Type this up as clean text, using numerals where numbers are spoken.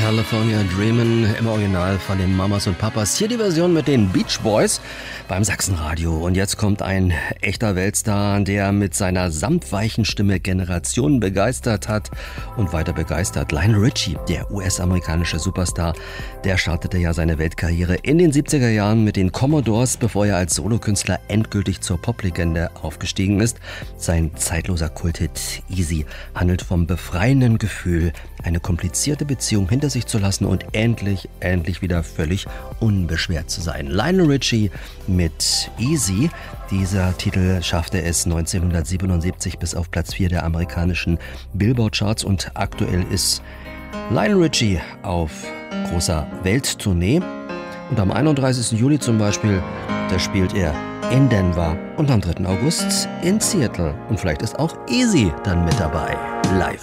California Dreamin' im Original von den Mamas und Papas. Hier die Version mit den Beach Boys beim Sachsenradio. Und jetzt kommt ein echter Weltstar, der mit seiner samtweichen Stimme Generationen begeistert hat und weiter begeistert. Lionel Richie, der US-amerikanische Superstar, der startete ja seine Weltkarriere in den 70er Jahren mit den Commodores, bevor er als Solokünstler endgültig zur Poplegende aufgestiegen ist. Sein zeitloser Kulthit Easy handelt vom befreienden Gefühl, eine komplizierte Beziehung hinter sich zu lassen und endlich wieder völlig unbeschwert zu sein. Lionel Richie mit Easy. Dieser Titel schaffte es 1977 bis auf Platz 4 der amerikanischen Billboard-Charts und aktuell ist Lionel Richie auf großer Welttournee. Und am 31. Juli zum Beispiel, da spielt er in Denver und am 3. August in Seattle. Und vielleicht ist auch Easy dann mit dabei, live.